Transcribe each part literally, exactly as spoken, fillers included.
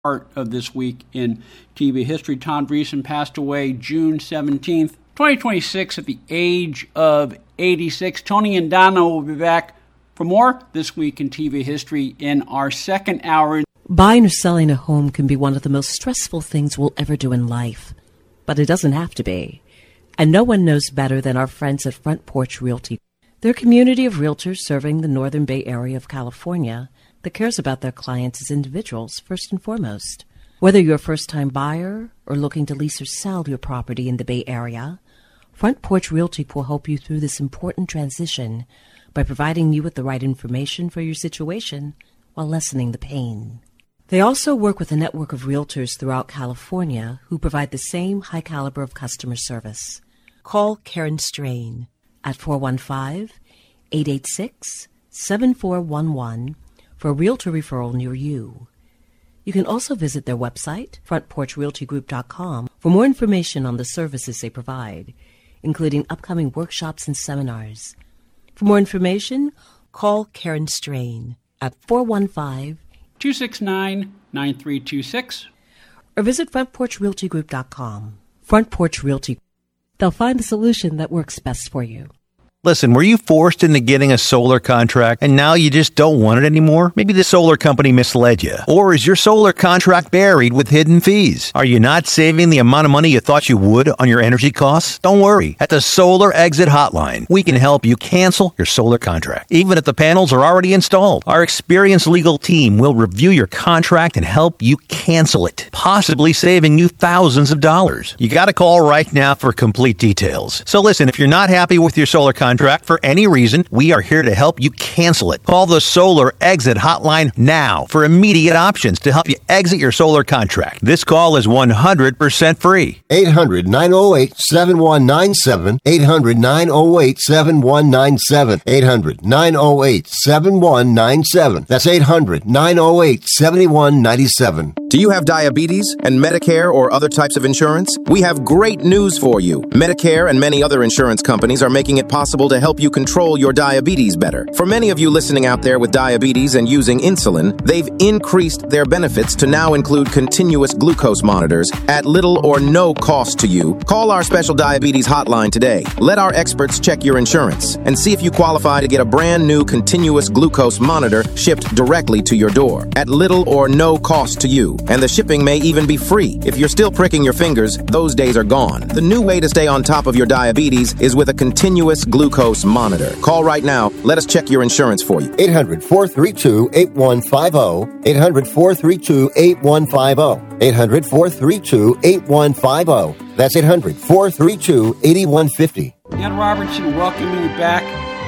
Part of this week in T V history. Tom Dreesen passed away June seventeenth, twenty twenty-six at the age of eighty-six. Tony and Donna will be back for more This Week in T V History in our second hour. Buying or selling a home can be one of the most stressful things we'll ever do in life, but it doesn't have to be. And no one knows better than our friends at Front Porch Realty. They're a community of realtors serving the Northern Bay Area of California that cares about their clients as individuals first and foremost. Whether you're a first-time buyer or looking to lease or sell your property in the Bay Area, Front Porch Realty will help you through this important transition by providing you with the right information for your situation while lessening the pain. They also work with a network of realtors throughout California who provide the same high caliber of customer service. Call Karen Strain at four one five, eight eight six, seven four one one for a realtor referral near you. You can also visit their website, front porch realty group dot com, for more information on the services they provide, including upcoming workshops and seminars. For more information, call Karen Strain at four one five, two six nine, nine three two six or visit front porch realty group dot com. Front Porch Realty. They'll find the solution that works best for you. Listen, were you forced into getting a solar contract and now you just don't want it anymore? Maybe the solar company misled you. Or is your solar contract buried with hidden fees? Are you not saving the amount of money you thought you would on your energy costs? Don't worry. At the Solar Exit Hotline, we can help you cancel your solar contract, even if the panels are already installed. Our experienced legal team will review your contract and help you cancel it, possibly saving you thousands of dollars. You got to call right now for complete details. So listen, if you're not happy with your solar contract, Contract for any reason, we are here to help you cancel it. Call the Solar Exit Hotline now for immediate options to help you exit your solar contract. This call is one hundred percent free. eight hundred, nine oh eight, seven one nine seven. eight hundred, nine oh eight, seven one nine seven. eight hundred, nine oh eight, seven one nine seven. That's eight hundred, nine oh eight, seven one nine seven. Do you have diabetes and Medicare or other types of insurance? We have great news for you. Medicare and many other insurance companies are making it possible to help you control your diabetes better. For many of you listening out there with diabetes and using insulin, they've increased their benefits to now include continuous glucose monitors at little or no cost to you. Call our special diabetes hotline today. Let our experts check your insurance and see if you qualify to get a brand new continuous glucose monitor shipped directly to your door at little or no cost to you. And the shipping may even be free. If you're still pricking your fingers, those days are gone. The new way to stay on top of your diabetes is with a continuous glucose monitor. Call right now. Let us check your insurance for you. eight hundred, four three two, eight one five zero. eight hundred, four three two, eight one five zero. eight hundred, four three two, eight one five zero. That's eight hundred, four three two, eight one five zero. Dan Robertson welcoming you back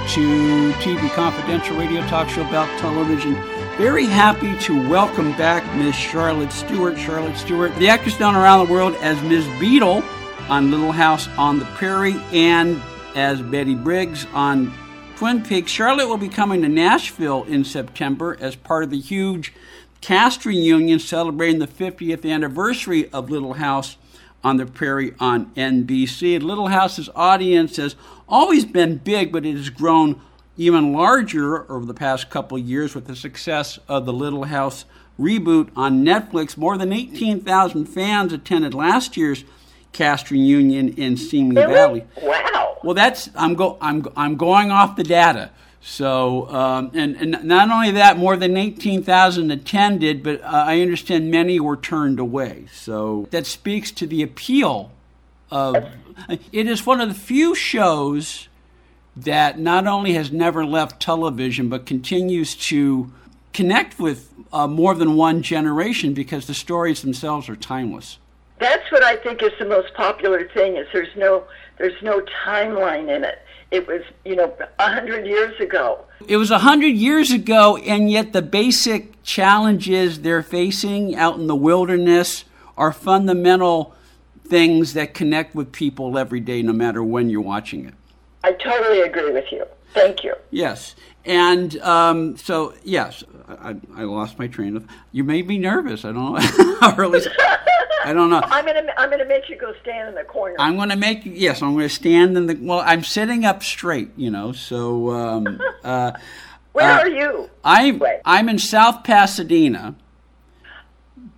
to T V Confidential Radio Talk Show about television. Very happy to welcome back Miss Charlotte Stewart. Charlotte Stewart, the actress known around the world as Miss Beadle on Little House on the Prairie and as Betty Briggs on Twin Peaks. Charlotte will be coming to Nashville in September as part of the huge cast reunion celebrating the fiftieth anniversary of Little House on the Prairie on N B C. Little House's audience has always been big, but it has grown even larger over the past couple of years with the success of the Little House reboot on Netflix. More than eighteen thousand fans attended last year's cast reunion in Simi really? Valley. Wow. Well, that's I'm go I'm I'm going off the data. So, um, and, and not only that, more than eighteen thousand attended, but uh, I understand many were turned away. So that speaks to the appeal of. It is one of the few shows that not only has never left television, but continues to connect with uh, more than one generation because the stories themselves are timeless. That's what I think is the most popular thing, is there's no there's no timeline in it. It was, you know, a hundred years ago. It was a hundred years ago, and yet the basic challenges they're facing out in the wilderness are fundamental things that connect with people every day, no matter when you're watching it. I totally agree with you. Thank you. Yes. And um, so, yes, I, I lost my train of... You made me nervous. I don't know. or at least, I don't know. I'm going to I'm gonna make you go stand in the corner. I'm going to make... Yes, I'm going to stand in the... Well, I'm sitting up straight, you know, so... Um, uh, Where uh, are you? I'm, I'm in South Pasadena,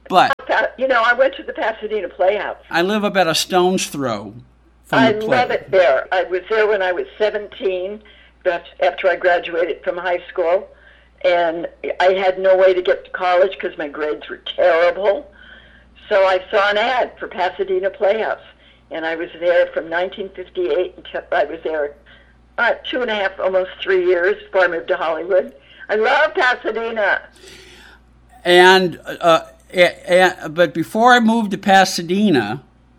But, you know, I went to the Pasadena Playhouse. I live about a stone's throw from I the play. love it there. I was there when I was seventeen, after I graduated from high school, and I had no way to get to college because my grades were terrible. So I saw an ad for Pasadena Playhouse, and I was there from nineteen fifty-eight until I was there uh, two and a half, almost three years before I moved to Hollywood. I love Pasadena. And, uh, uh, but before I moved to Pasadena,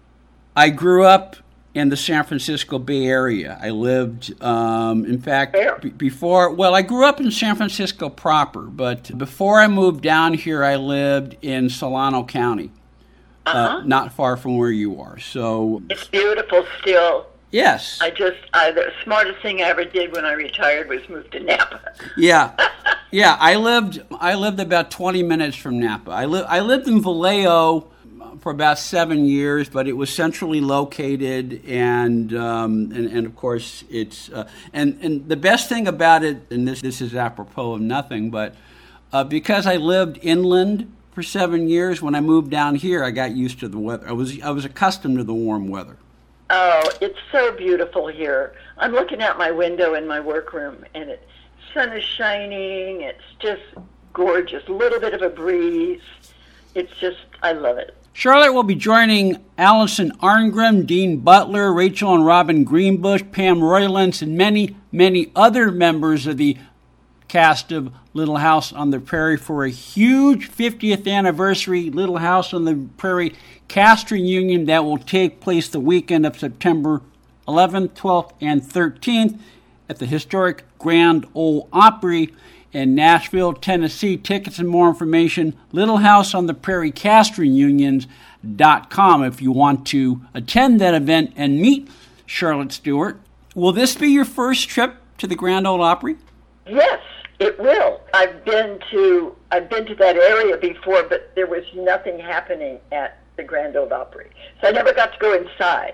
I grew up in the San Francisco Bay Area. I lived, um, in fact, b- before, well, I grew up in San Francisco proper, but before I moved down here, I lived in Solano County, uh-huh. uh, not far from where you are. So it's beautiful still. Yes. I just, I, the smartest thing I ever did when I retired was move to Napa. Yeah. Yeah, I lived, I lived about twenty minutes from Napa. I, li- I lived in Vallejo for about seven years, but it was centrally located, and um, and, and of course it's uh, and and the best thing about it, and this this is apropos of nothing, but uh, because I lived inland for seven years, when I moved down here, I got used to the weather. I was I was accustomed to the warm weather. Oh, it's so beautiful here. I'm looking out my window in my workroom, and the sun is shining. It's just gorgeous. A little bit of a breeze. It's just, I love it. Charlotte will be joining Allison Arngrim, Dean Butler, Rachel and Robin Greenbush, Pam Roylance, and many, many other members of the cast of Little House on the Prairie for a huge fiftieth anniversary Little House on the Prairie cast reunion that will take place the weekend of September eleventh, twelfth, and thirteenth at the historic Grand Ole Opry in Nashville, Tennessee. Tickets and more information, Little House on the Prairie Cast Reunions dot com if you want to attend that event and meet Charlotte Stewart. Will this be your first trip to the Grand Ole Opry? Yes, it will. I've been to I've been to that area before, but there was nothing happening at the Grand Ole Opry, so I never got to go inside.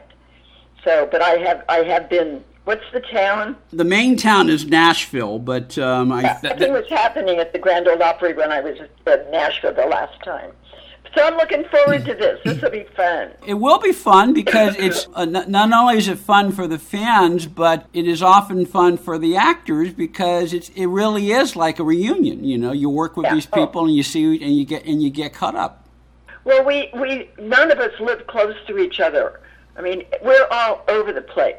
So, but I have I have been. What's the town? The main town is Nashville, but um, I... Th- Nothing was happening at the Grand Ole Opry when I was at Nashville the last time. So I'm looking forward to this. This will be fun. It will be fun because it's uh, n- not only is it fun for the fans, but it is often fun for the actors because it's it really is like a reunion. You know, you work with yeah. these people oh. and you see and you get and you get caught up. Well, we, we none of us live close to each other. I mean, we're all over the place.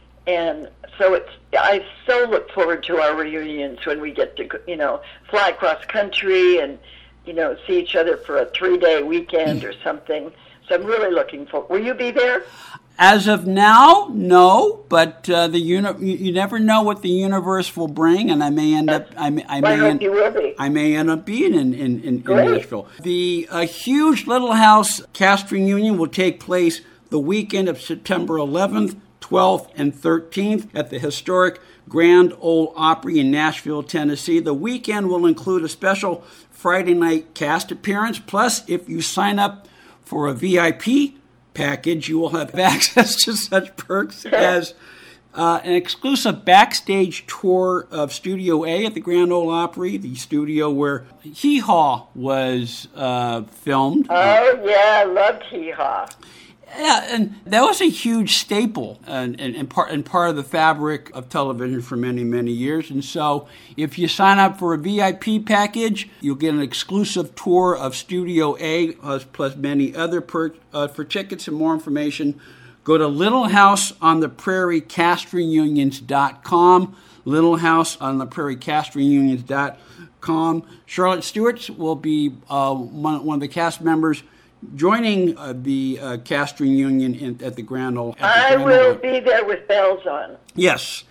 And so it's, I so look forward to our reunions when we get to, you know, fly across country and, you know, see each other for a three-day weekend or something. So I'm really looking forward. Will you be there? As of now, no, but uh, the uni- you, you never know what the universe will bring, and I may end up. I may. I may I hope end, you will be. I may end up being in in, in, in Nashville. The uh, huge Little House cast reunion will take place the weekend of September eleventh, twelfth, and thirteenth at the historic Grand Ole Opry in Nashville, Tennessee. The weekend will include a special Friday night cast appearance. Plus, if you sign up for a V I P package, you will have access to such perks as uh, an exclusive backstage tour of Studio A at the Grand Ole Opry, the studio where Hee Haw was uh, filmed. Oh, yeah, I loved Hee Haw. Yeah, and that was a huge staple and, and, and, part, and part of the fabric of television for many, many years. And so if you sign up for a V I P package, you'll get an exclusive tour of Studio A plus, plus many other perks. Uh, for tickets and more information, go to Little House on the Prairie Cast Reunions dot com, Little House on the Prairie Cast Reunions dot com. Charlotte Stewart will be uh, one, one of the cast members joining uh, the uh, cast reunion in, at the Grand Ole. I Grand will Ole. be there with bells on. Yes.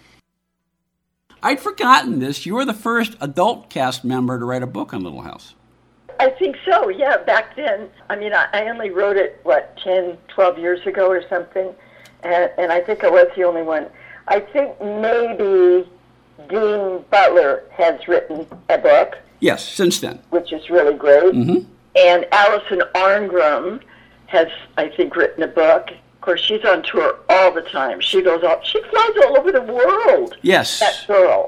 I'd forgotten this. You were the first adult cast member to write a book on Little House. I think so, yeah. Back then, I mean, I, I only wrote it, what, ten, twelve years ago or something, and, and I think I was the only one. I think maybe Dean Butler has written a book. Yes, since then. Which is really great. Mm-hmm. And Allison Arngrim has, I think, written a book. Of course, she's on tour all the time. She goes all, she flies all over the world. Yes. That girl.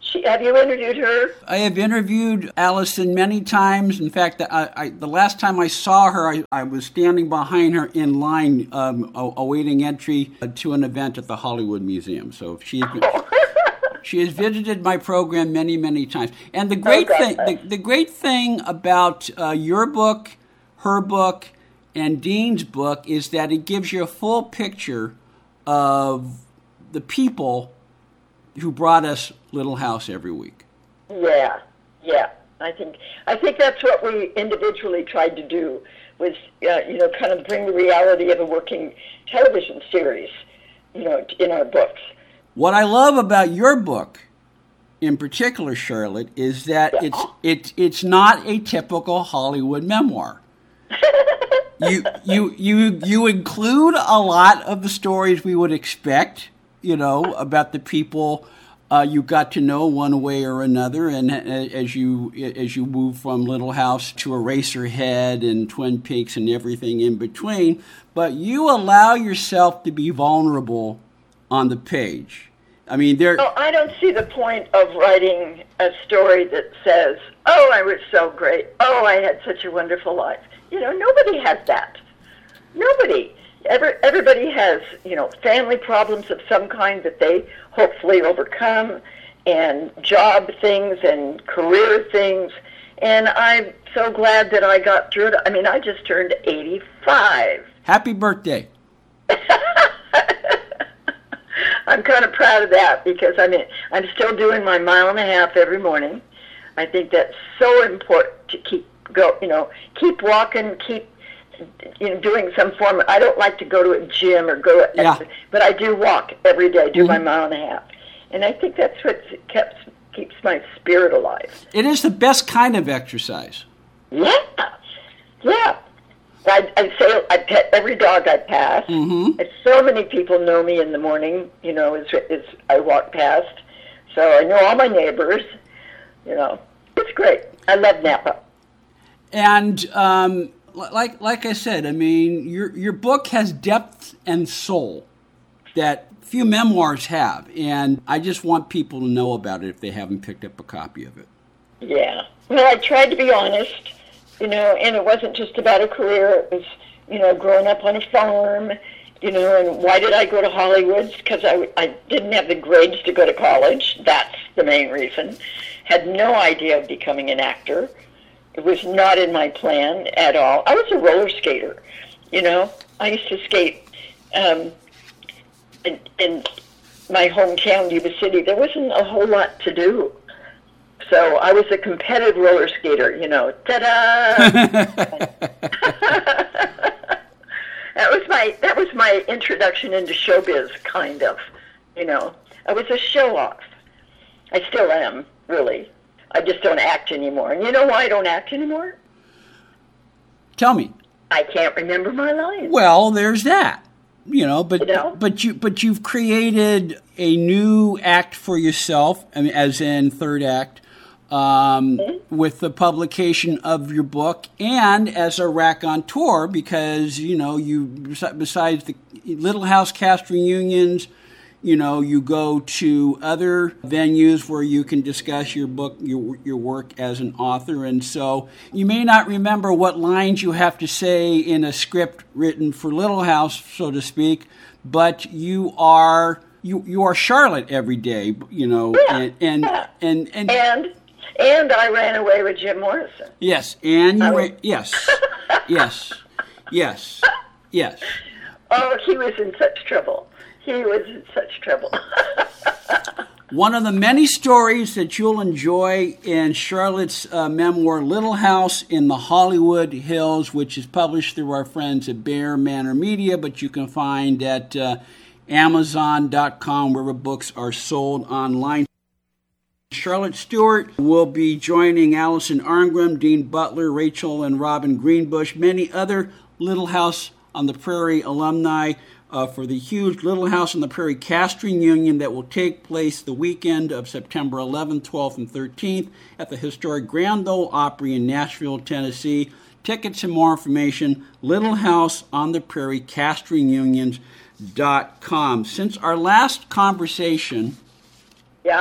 She, have you interviewed her? I have interviewed Allison many times. In fact, I, I, the last time I saw her, I, I was standing behind her in line um, awaiting entry to an event at the Hollywood Museum. So she has, she has visited my program many, many times. And the great okay. thing, the, the great thing about uh, your book, her book, and Dean's book is that it gives you a full picture of the people who brought us Little House every week. Yeah, yeah. I think I think that's what we individually tried to do, was uh, you know, kind of bring the reality of a working television series, you know, in our books. What I love about your book, in particular, Charlotte, is that yeah. it's it's it's not a typical Hollywood memoir. you you you you include a lot of the stories we would expect, you know, about the people uh, you got to know one way or another, and as you as you move from Little House to Eraserhead and Twin Peaks and everything in between. But you allow yourself to be vulnerable on the page. I mean, there. Oh, I don't see the point of writing a story that says, "Oh, I was so great. Oh, I had such a wonderful life." You know, nobody has that. Nobody. Every, everybody has, you know, family problems of some kind that they hopefully overcome, and job things and career things. And I'm so glad that I got through it. I mean, I just turned eighty-five. Happy birthday. I'm kind of proud of that, because I mean, I'm still doing my mile and a half every morning. I think that's so important to keep go, you know, keep walking, keep, you know, doing some form. I don't like to go to a gym or go, to yeah. but I do walk every day, do mm-hmm. my mile and a half, and I think that's what keeps keeps my spirit alive. It is the best kind of exercise. Yeah, yeah. I, I say I pet every dog I pass. Mm-hmm. And so many people know me in the morning, you know, as, as I walk past. So I know all my neighbors. You know, it's great. I love Napa. And um, like like I said, I mean, your your book has depth and soul that few memoirs have, and I just want people to know about it if they haven't picked up a copy of it. Yeah. Well, I tried to be honest. You know, and it wasn't just about a career. It was, you know, growing up on a farm, you know, and why did I go to Hollywood? Because I, I didn't have the grades to go to college. That's the main reason. Had no idea of becoming an actor. It was not in my plan at all. I was a roller skater, you know. I used to skate um, in, in my hometown, Yuba City. There wasn't a whole lot to do. So I was a competitive roller skater, you know. Ta-da! that was my that was my introduction into showbiz, kind of. You know, I was a show-off. I still am, really. I just don't act anymore. And you know why I don't act anymore? Tell me. I can't remember my lines. Well, there's that. You know, but you know? but you but you've created a new act for yourself. I mean, as in third act. Um, mm-hmm. with the publication of your book, and as a raconteur, because, you know, you, besides the Little House cast reunions, you know, you go to other venues where you can discuss your book, your your work as an author. And so you may not remember what lines you have to say in a script written for Little House, so to speak, but you are you you are Charlotte every day, you know, yeah. and, and, yeah. and, and, and And I ran away with Jim Morrison. Yes, and you was... ran, yes, yes, yes, yes. Oh, he was in such trouble. He was in such trouble. One of the many stories that you'll enjoy in Charlotte's uh, memoir, Little House in the Hollywood Hills, which is published through our friends at Bear Manor Media, but you can find at uh, Amazon dot com, wherever books are sold online. Charlotte Stewart will be joining Allison Arngrim, Dean Butler, Rachel and Robin Greenbush, many other Little House on the Prairie alumni uh, for the huge Little House on the Prairie cast reunion that will take place the weekend of September eleventh, twelfth, and thirteenth at the historic Grand Ole Opry in Nashville, Tennessee. Tickets and more information, Little House on the Prairie cast reunions dot com. Since our last conversation, yeah.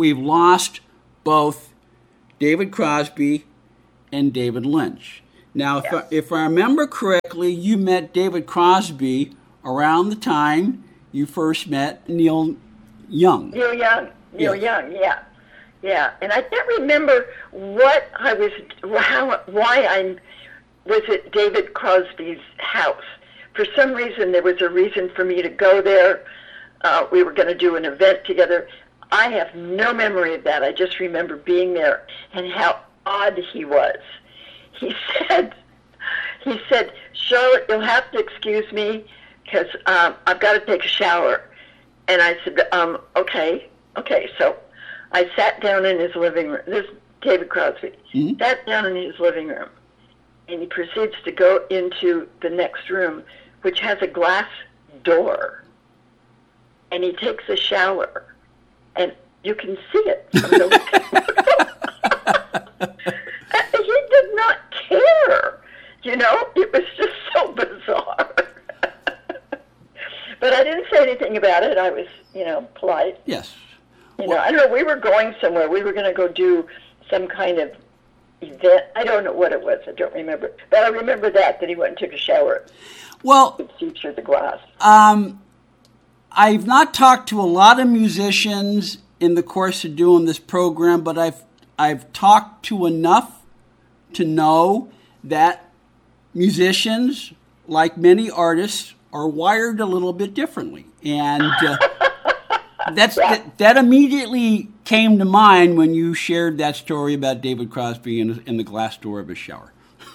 we've lost both David Crosby and David Lynch. Now, if, Yeah. I, if I remember correctly, you met David Crosby around the time you first met Neil Young. Neil Young. Neil Yeah. Young, yeah. Yeah. And I can't remember what I was, how, why I was at David Crosby's house. For some reason, there was a reason for me to go there. Uh, we were going to do an event together. I have no memory of that. I just remember being there and how odd he was. He said, he said, Charlotte, you'll have to excuse me because um, I've got to take a shower. And I said, um, okay, okay. So I sat down in his living room. This is David Crosby. Mm-hmm. Sat down in his living room. And he proceeds to go into the next room, which has a glass door. And he takes a shower. And you can see it from the He did not care. You know, it was just so bizarre. But I didn't say anything about it. I was, you know, polite. Yes. You know, I don't know, we were going somewhere. We were going to go do some kind of event. I don't know what it was. I don't remember. But I remember that, that he went and took a shower. Well, Could see through the glass. um, I've not talked to a lot of musicians in the course of doing this program, but I've I've talked to enough to know that musicians, like many artists, are wired a little bit differently. And uh, that's that, that immediately came to mind when you shared that story about David Crosby in, in the glass door of his shower.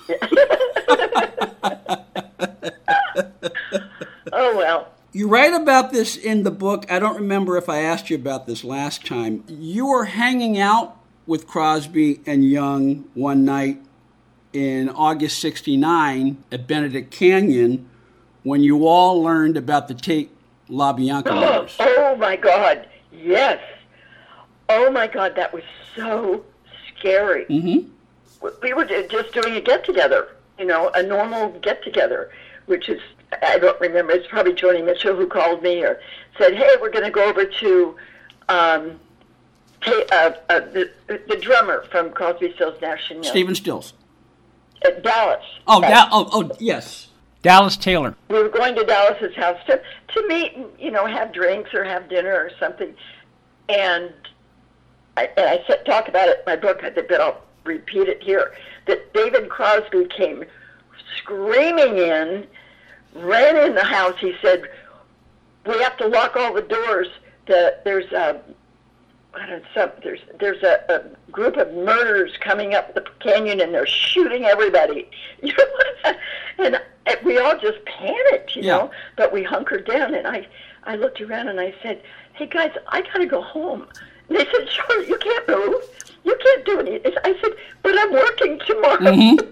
Oh, well. You write about this in the book. I don't remember if I asked you about this last time. You were hanging out with Crosby and Young one night in August sixty-nine at Benedict Canyon when you all learned about the Tate LaBianca murders. Oh, my God. Yes. Oh, my God. That was so scary. Mm-hmm. We were just doing a get-together, you know, a normal get-together, which is, I don't remember, it's probably Joni Mitchell who called me or said, hey, we're going to go over to um, hey, uh, uh, the, the drummer from Crosby, Stills, Nash and Young. Stephen Stills. Uh, Dallas. Oh, Right. da- oh, oh, yes. Dallas Taylor. We were going to Dallas's house to, to meet, you know, have drinks or have dinner or something. And I, and I said, talk about it in my book, but I'll repeat it here, that David Crosby came screaming in, ran in the house. He said, we have to lock all the doors. The, there's a, I don't know, some, there's, there's a, a group of murderers coming up the canyon, and they're shooting everybody. You know, and, and we all just panicked, you Yeah. know. But we hunkered down, and I, I looked around, and I said, hey, guys, I got to go home. And they said, Charlotte, you can't move. You can't do anything. I said, but I'm working tomorrow. Mm-hmm.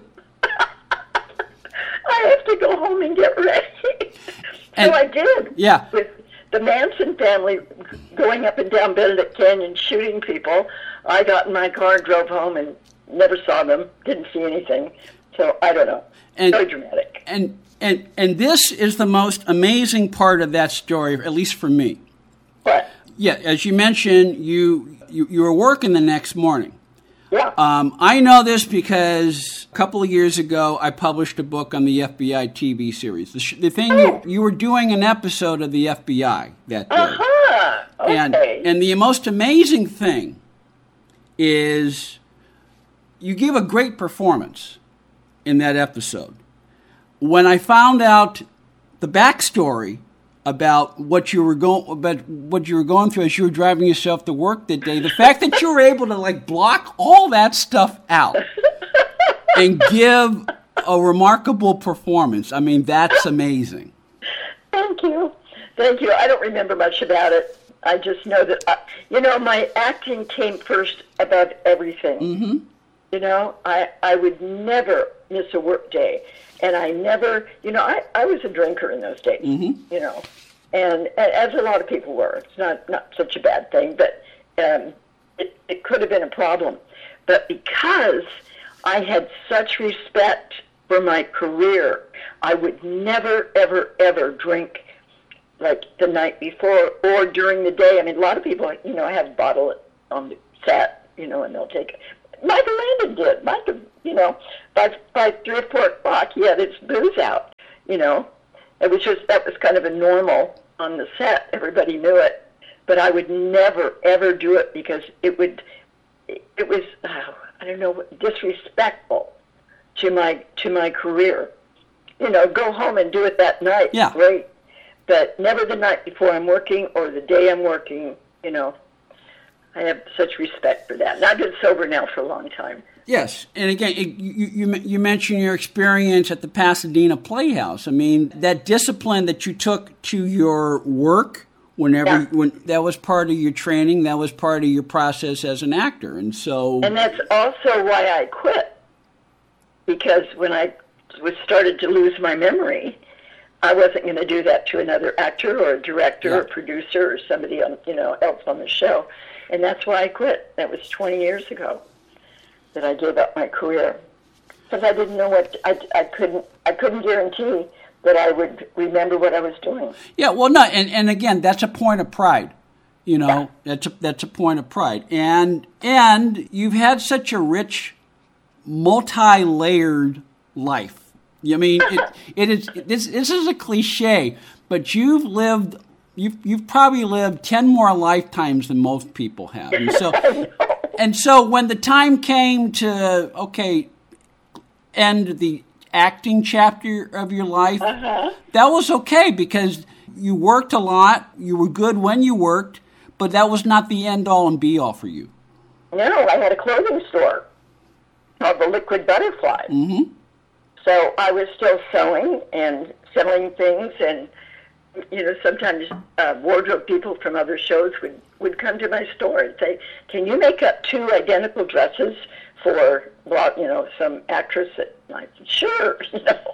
I have to go home and get ready. And- so I did. Yeah. With the Manson family going up and down Benedict Canyon shooting people, I got in my car and drove home and never saw them, didn't see anything. So I don't know. And- Very dramatic. And, and, and this is the most amazing part of that story, at least for me. But, Yeah, as you mentioned, you, you, you were working the next morning. yeah. Um, I know this because a couple of years ago, I published a book on the F B I T V series. The, sh- the thing, you, you were doing an episode of the F B I that day. Uh-huh. Okay. And, and the most amazing thing is you give a great performance in that episode. When I found out the backstory about what you were going about what you were going through as you were driving yourself to work that day, the fact that you were able to like block all that stuff out and give a remarkable performance, I mean, that's amazing. Thank you. Thank you. I don't remember much about it. I just know that, I, you know, my acting came first above everything. Mm-hmm. You know, I, I would never miss a work day. And I never, you know, I, I was a drinker in those days, Mm-hmm. you know, and, and as a lot of people were. It's not, not such a bad thing, but um, it, it could have been a problem. But because I had such respect for my career, I would never, ever, ever drink like the night before or during the day. I mean, a lot of people, you know, have bottle on the set, you know, and they'll take. Michael Landon did. Michael, you know, by by three or four o'clock, he had his booze out. You know, it was just that was kind of a normal on the set. Everybody knew it, but I would never ever do it because it would. It was oh, I don't know, disrespectful to my to my career. You know, go home and do it that night. Yeah. Great. But never the night before I'm working or the day I'm working, you know. I have such respect for that. And I've been sober now for a long time. Yes. And again, it, you, you you mentioned your experience at the Pasadena Playhouse. I mean, that discipline that you took to your work whenever Yeah. when that was part of your training, that was part of your process as an actor. And so And that's also why I quit. Because when I was started to lose my memory, I wasn't going to do that to another actor or a director Yeah. or producer or somebody on, you know, else on the show. And that's why I quit. That was twenty years ago that I gave up my career. Because I didn't know what, I, I couldn't, I couldn't guarantee that I would remember what I was doing. Yeah, well, no, and, and again, that's a point of pride. You know, Yeah. that's a, that's a point of pride. And and you've had such a rich, multi-layered life. I mean, it, it is this this is a cliche, but you've lived you've you've probably lived ten more lifetimes than most people have. And so and so when the time came to okay, end the acting chapter of your life, Uh-huh. that was okay because you worked a lot, you were good when you worked, but that was not the end all and be all for you. No, I had a clothing store called the Liquid Butterfly. Mm-hmm. So I was still sewing and selling things, and you know, sometimes uh, wardrobe people from other shows would, would come to my store and say, "Can you make up two identical dresses for, well, you know, some actress?" That I said, "Sure," you know.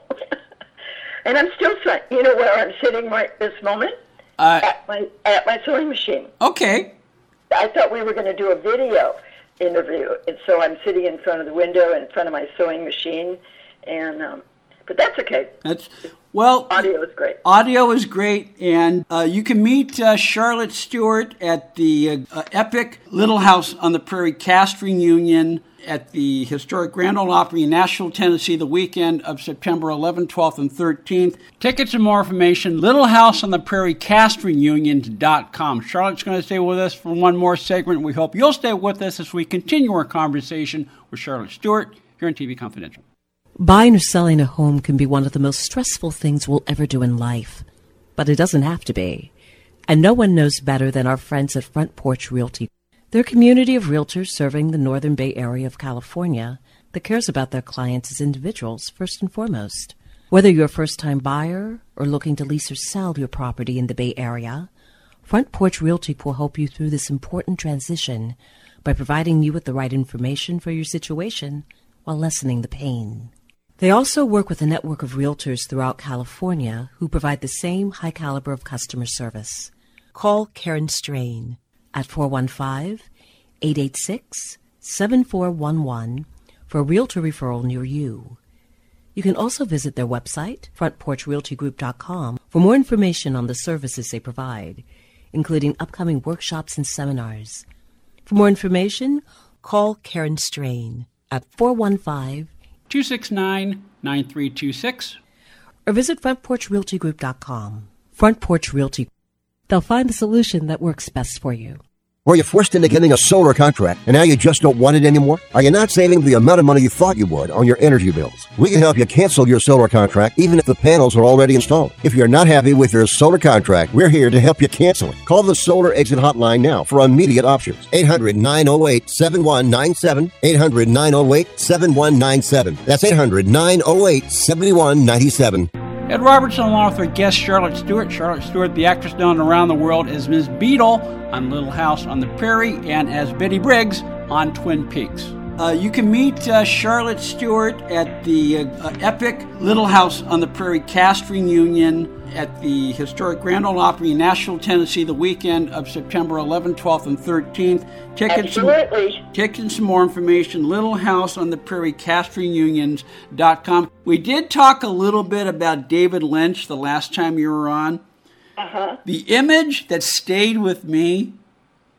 And I'm still sewing. You know where I'm sitting right this moment? Uh, At my at my sewing machine. okay. I thought we were going to do a video interview, and so I'm sitting in front of the window in front of my sewing machine, and um, but that's okay. That's well. Audio is great. Audio is great, and uh, you can meet uh, Charlotte Stewart at the uh, uh, Epic Little House on the Prairie Cast Reunion at the historic Grand Ole Opry in Nashville, Tennessee, the weekend of September eleventh, twelfth, and thirteenth. Tickets and more information, Little House on the Prairie Cast Reunions dot com. Charlotte's going to stay with us for one more segment. We hope you'll stay with us as we continue our conversation with Charlotte Stewart here on T V Confidential. Buying or selling a home can be one of the most stressful things we'll ever do in life, but it doesn't have to be. And no one knows better than our friends at Front Porch Realty. They're a community of realtors serving the Northern Bay Area of California that cares about their clients as individuals first and foremost. Whether you're a first-time buyer or looking to lease or sell your property in the Bay Area, Front Porch Realty will help you through this important transition by providing you with the right information for your situation while lessening the pain. They also work with a network of realtors throughout California who provide the same high caliber of customer service. Call Karen Strain at four one five, eight eight six, seven four one one for a realtor referral near you. You can also visit their website, front porch realty group dot com, for more information on the services they provide, including upcoming workshops and seminars. For more information, call Karen Strain at four one five, two six nine, nine three two six or visit front porch realty group dot com. Front Porch Realty. They'll find the solution that works best for you. Were you forced into getting a solar contract and now you just don't want it anymore? Are you not saving the amount of money you thought you would on your energy bills? We can help you cancel your solar contract even if the panels are already installed. If you're not happy with your solar contract, we're here to help you cancel it. Call the Solar Exit Hotline now for immediate options. eight hundred, nine oh eight, seven one nine seven. eight hundred, nine oh eight, seven one nine seven. That's eight hundred, nine oh eight, seven one nine seven. Ed Robertson, along with our guest Charlotte Stewart. Charlotte Stewart, the actress known around the world as Miz Beadle on Little House on the Prairie and as Betty Briggs on Twin Peaks. Uh, you can meet uh, Charlotte Stewart at the uh, uh, Epic Little House on the Prairie Cast Reunion at the historic Grand Ole Opry in Nashville, Tennessee, the weekend of September eleventh, twelfth, and thirteenth. Tickets Absolutely. And, tickets and some more information, Little House on the Prairie Cast Reunions dot com. We did talk a little bit about David Lynch the last time you were on. Uh-huh. The image that stayed with me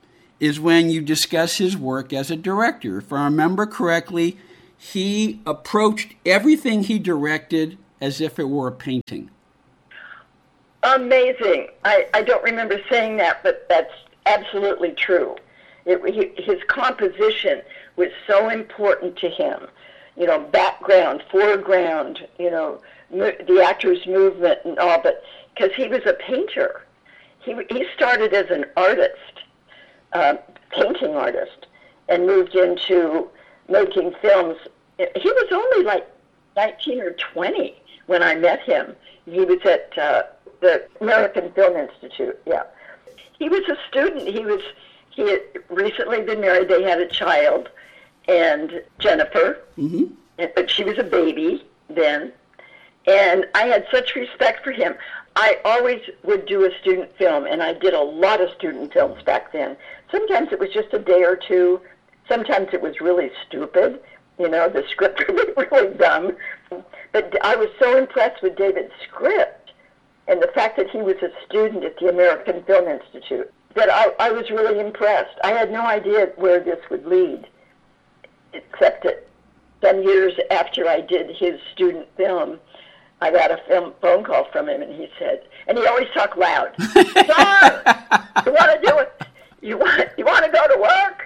is when you discuss his work as a director. If I remember correctly, he approached everything he directed as if it were a painting. Amazing. I, I don't remember saying that, but that's absolutely true. It, he, his composition was so important to him. You know, background, foreground, you know, mo- the actor's movement and all, but because he was a painter. He, he started as an artist, uh, painting artist, and moved into making films. He was only like nineteen or twenty when I met him. He was at uh, the American Film Institute, yeah. He was a student. He was he had recently been married. They had a child, and Jennifer, mm-hmm. but she was a baby then. And I had such respect for him. I always would do a student film, and I did a lot of student films back then. Sometimes it was just a day or two. Sometimes it was really stupid. You know, the script was really dumb. But I was so impressed with David's script and the fact that he was a student at the American Film Institute that I, I was really impressed. I had no idea where this would lead, except that some years after I did his student film, I got a film, phone call from him, and he said, and he always talked loud. Son, you want to do it? You want you want to go to work?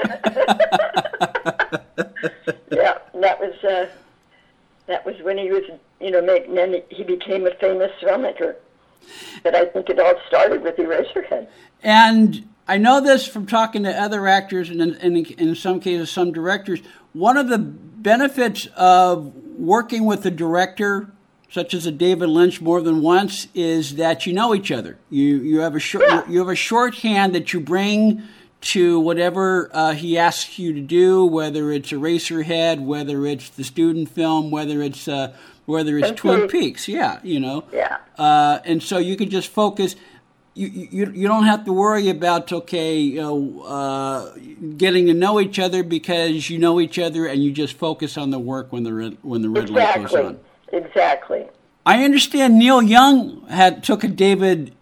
Yeah, that was uh, that was when he was, you know, making. Then he became a famous filmmaker. But I think it all started with Eraserhead. And I know this from talking to other actors and in, in, in some cases some directors. One of the benefits of working with a director such as a David Lynch more than once is that you know each other. You you have a short Yeah. you have a shorthand that you bring to whatever uh, he asks you to do, whether it's Eraserhead, whether it's the student film, whether it's uh, whether it's Twin Peaks. Yeah, you know. Yeah. Uh, and so you can just focus. You, you you don't have to worry about okay, you know, uh, getting to know each other because you know each other and you just focus on the work when the red, when the red Exactly. light goes on. Exactly. I understand Neil Young had took a David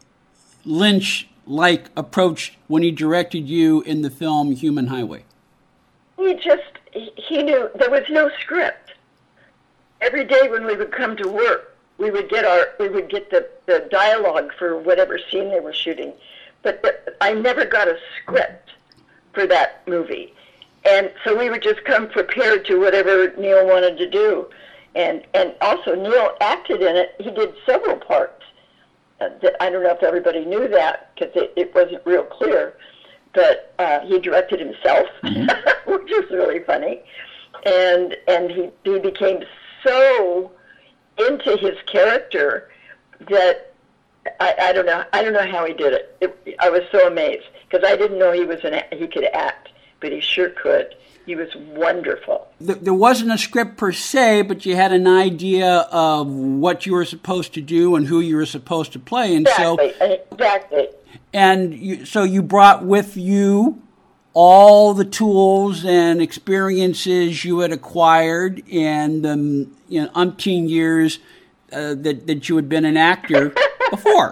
Lynch-like approach when he directed you in the film Human Highway. He just, he, he knew there was no script. Every day when we would come to work, we would get our, we would get the, the dialogue for whatever scene they were shooting. But the, I never got a script for that movie. And so we would just come prepared to whatever Neil wanted to do. And and also Neil acted in it. He did several parts. Uh, that, I don't know if everybody knew that because it, it wasn't real clear. But uh, he directed himself, mm-hmm. which is really funny. And and he, he became so into his character that I, I don't know I don't know how he did it. it I was so amazed because I didn't know he was an he could act, but he sure could. He was wonderful. There wasn't a script per se, but you had an idea of what you were supposed to do and who you were supposed to play, and exactly. so exactly. And you, so you brought with you all the tools and experiences you had acquired in the you know, umpteen years uh, that that you had been an actor before.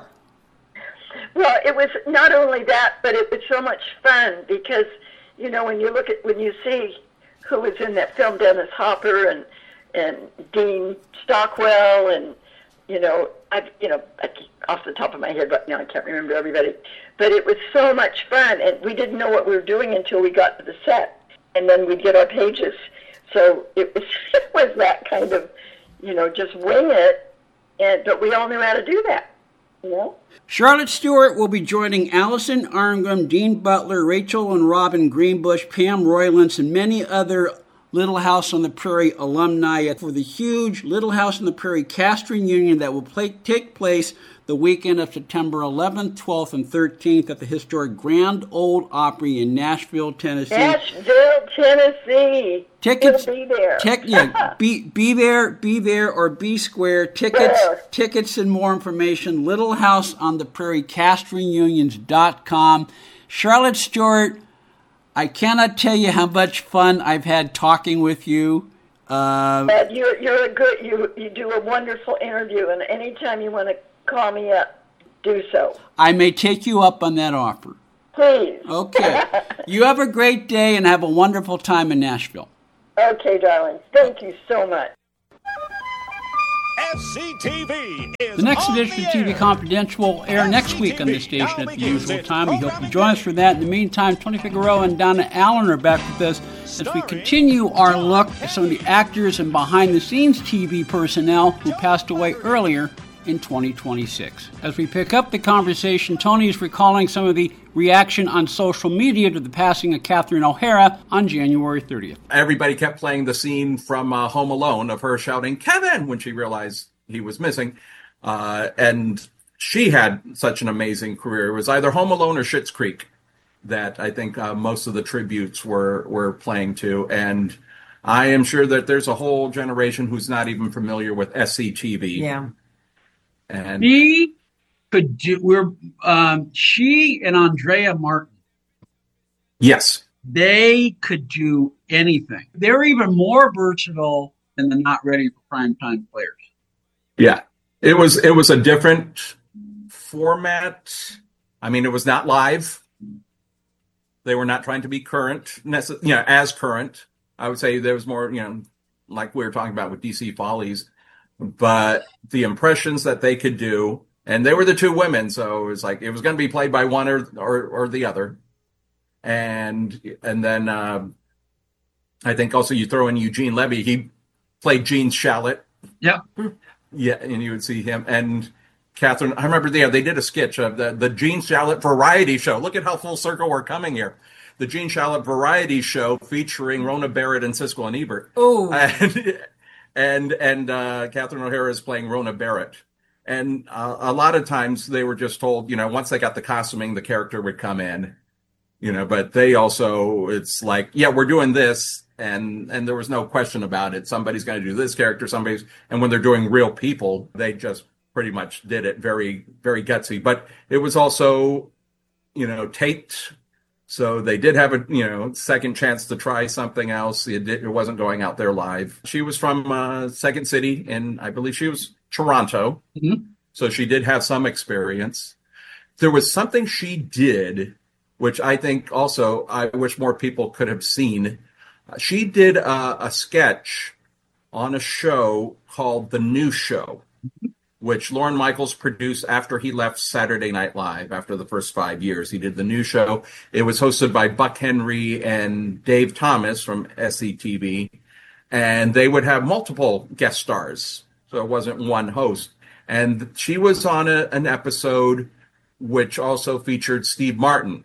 Well, it was not only that, but it was so much fun because. You know, when you look at, when you see who was in that film, Dennis Hopper and and Dean Stockwell and, you know, I, you know, I, off the top of my head right now, I can't remember everybody. But it was so much fun, and we didn't know what we were doing until we got to the set. And then we'd get our pages. So it was, it was that kind of, you know, just wing it, and but we all knew how to do that. You know? Charlotte Stewart will be joining Allison Arngrim, Dean Butler, Rachel and Robin Greenbush, Pam Roylance, and many other Little House on the Prairie alumni for the huge Little House on the Prairie cast reunion that will play, take place the weekend of September eleventh, twelfth, and thirteenth at the historic Grand Ole Opry in Nashville, Tennessee. Nashville, Tennessee. Tickets, We'll be there. Tic, yeah, be, be there, be there, or be square. Tickets, Square. tickets, and more information. Little House on the Prairie Cast Reunions dot com. Charlotte Stewart, I cannot tell you how much fun I've had talking with you. Uh, But you're you're a good you you do a wonderful interview, and anytime you want to call me up, do so. I may take you up on that offer. Please. Okay. You have a great day and have a wonderful time in Nashville. Okay, darling. Thank you so much. S C T V is The next on edition the of T V air. Confidential will air next week on this station at the usual time. We hope you join us for that. In the meantime, Tony Figueroa and Donna Allen are back with us as we continue our look at some of the actors and behind-the-scenes T V personnel who passed away earlier in twenty twenty-six. As we pick up the conversation, Tony is recalling some of the reaction on social media to the passing of Catherine O'Hara on January thirtieth. Everybody kept playing the scene from uh, Home Alone of her shouting, "Kevin," when she realized he was missing. Uh, and she had such an amazing career. It was either Home Alone or Schitt's Creek that I think uh, most of the tributes were, were playing to. And I am sure that there's a whole generation who's not even familiar with S C T V. Yeah. And She could do, we're, um, she and Andrea Martin, yes, they could do anything. They're even more versatile than the not ready for primetime players. yeah, it was, it was a different format. I mean, it was not live. They were not trying to be current, necess- you know, as current. I would say there was more, you know, like we were talking about with D C Follies, but the impressions that they could do, and they were the two women, so it was like it was going to be played by one or or, or the other, and and then uh, I think also you throw in Eugene Levy, he played Gene Shalit, Yep. yeah, and you would see him and Catherine. I remember they they did a sketch of the the Gene Shalit variety show. Look at how full circle we're coming here. The Gene Shalit variety show featuring Rona Barrett and Siskel and Ebert. Oh. And and and uh, Catherine O'Hara is playing Rona Barrett. And uh, a lot of times they were just told, you know, once they got the costuming, the character would come in, you know. But they also, it's like, yeah, we're doing this, and and there was no question about it. Somebody's going to do this character. Somebody's, and when they're doing real people, they just pretty much did it very very gutsy. But it was also, you know, taped. So they did have a, you know, second chance to try something else. It, did, it wasn't going out there live. She was from uh, Second City, and I believe she was Toronto. Mm-hmm. So she did have some experience. There was something she did, which I think also I wish more people could have seen. She did a, a sketch on a show called The New Show, which Lorne Michaels produced after he left Saturday Night Live after the first five years. He did The New Show. It was hosted by Buck Henry and Dave Thomas from S C T V, and they would have multiple guest stars, so it wasn't one host. And she was on a, an episode which also featured Steve Martin.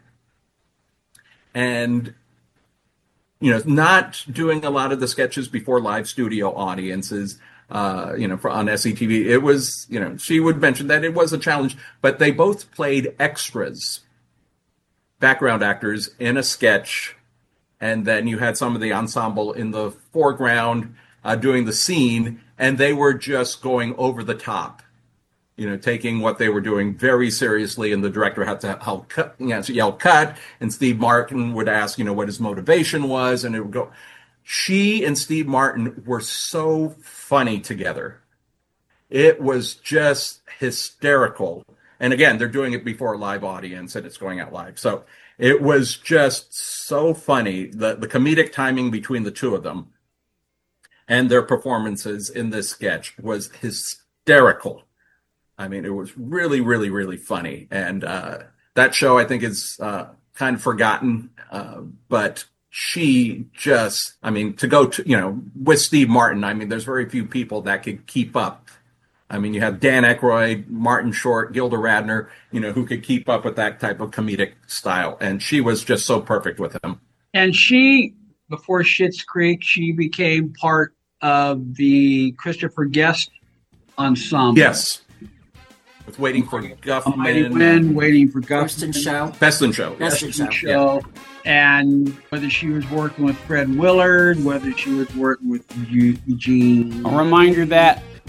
And, you know, not doing a lot of the sketches before live studio audiences, Uh, you know, for, on S C T V, it was, you know, she would mention that it was a challenge, but they both played extras, background actors in a sketch. And then you had some of the ensemble in the foreground uh, doing the scene, and they were just going over the top, you know, taking what they were doing very seriously. And the director had to help cut, you know, yell cut, and Steve Martin would ask, you know, what his motivation was, and it would go. She and Steve Martin were so funny together. It was just hysterical. And again, they're doing it before a live audience and it's going out live. So it was just so funny. The, the comedic timing between the two of them and their performances in this sketch was hysterical. I mean, it was really, really, really funny. And uh, that show, I think, is uh, kind of forgotten, uh, but she just, I mean, to go to, you know, with Steve Martin, I mean, there's very few people that could keep up. I mean, you have Dan Aykroyd, Martin Short, Gilda Radner, you know, who could keep up with that type of comedic style. And she was just so perfect with him. And she, before Schitt's Creek, she became part of the Christopher Guest ensemble. Yes. With Waiting for Guffman. Mighty Wind, Waiting for Best in Guffman. Show. Best in Show. Best in Show. Show. And whether she was working with Fred Willard, whether she was working with Eugene. A reminder that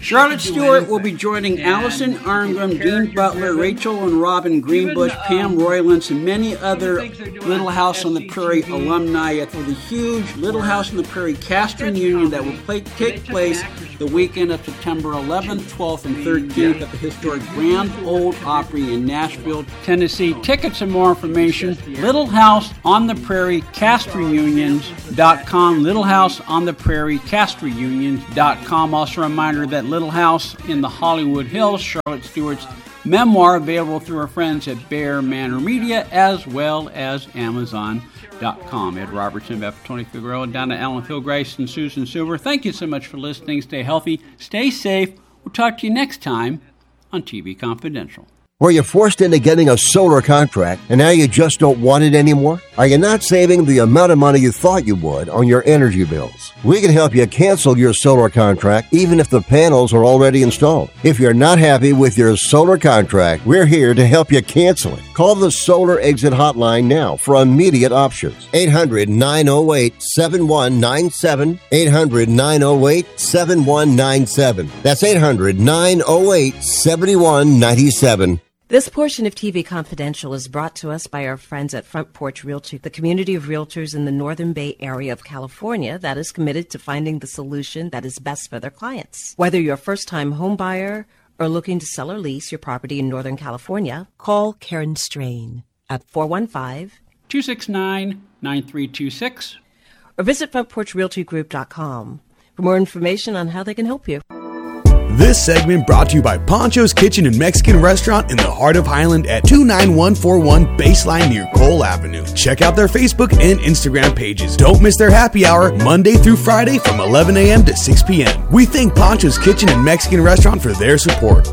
Charlotte Stewart will be joining Allison Arngrim, Dean Butler, Rachel and Robin Greenbush, Pam Roylance, and many other Little House on the Prairie alumni for the huge Little House on the Prairie cast reunion that will play, take place the weekend of September eleventh, twelfth, and thirteenth at the historic Grand Ole Opry in Nashville, Tennessee. Tickets and more information, Little House on the Prairie Cast Reunions dot com, Little House on the Prairie Cast Reunions dot com. Also a reminder that Little House in the Hollywood Hills, Charlotte Stewart's memoir, available through our friends at Bear Manor Media as well as Amazon dot com. Ed Robertson, Beth Tony Figueroa, down to Alan Phil Grace and Susan Silver. Thank you so much for listening. Stay healthy, stay safe. We'll talk to you next time on T V Confidential. Were you forced into getting a solar contract and now you just don't want it anymore? Are you not saving the amount of money you thought you would on your energy bills? We can help you cancel your solar contract even if the panels are already installed. If you're not happy with your solar contract, we're here to help you cancel it. Call the Solar Exit Hotline now for immediate options. eight hundred, nine oh eight, seven one nine seven. eight hundred, nine oh eight, seven one nine seven. That's eight hundred, nine oh eight, seven one nine seven. This portion of T V Confidential is brought to us by our friends at Front Porch Realty, the community of realtors in the Northern Bay area of California that is committed to finding the solution that is best for their clients. Whether you're a first-time home buyer or looking to sell or lease your property in Northern California, call Karen Strain at four one five, two six nine, nine three two six or visit front porch realty group dot com for more information on how they can help you. This segment brought to you by Poncho's Kitchen and Mexican Restaurant in the heart of Highland at two nine one four one Baseline near Cole Avenue. Check out their Facebook and Instagram pages. Don't miss their happy hour Monday through Friday from eleven a.m. to six p.m. We thank Poncho's Kitchen and Mexican Restaurant for their support.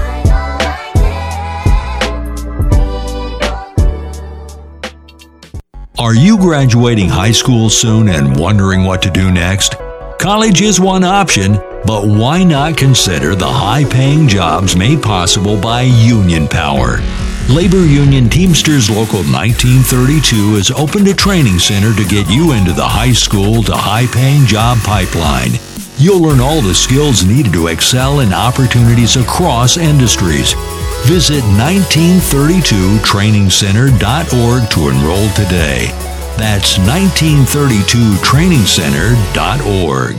Are you graduating high school soon and wondering what to do next? College is one option, but why not consider the high-paying jobs made possible by Union Power? Labor Union Teamsters Local nineteen thirty-two has opened a training center to get you into the high school to high-paying job pipeline. You'll learn all the skills needed to excel in opportunities across industries. Visit nineteen thirty-two training center dot org to enroll today. That's nineteen thirty-two training center dot org.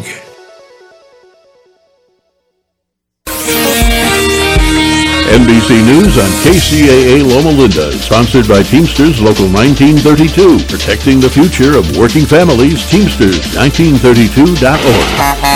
N B C News on K C A A Loma Linda, sponsored by Teamsters Local nineteen thirty-two, protecting the future of working families. Teamsters nineteen thirty-two dot org.